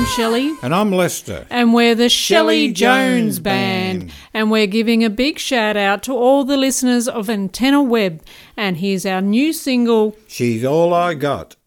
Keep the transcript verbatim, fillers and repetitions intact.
Shelley. And I'm Lester. And we're the Shelley, Shelley Jones, Jones Band. Band. And we're giving a big shout out to all the listeners of Antenna Web. And here's our new single, She's All I Got.